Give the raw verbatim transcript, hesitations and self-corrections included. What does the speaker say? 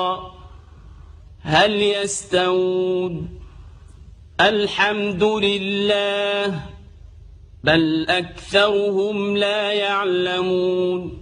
هل يستوون؟ الحمد لله بل أكثرهم لا يعلمون.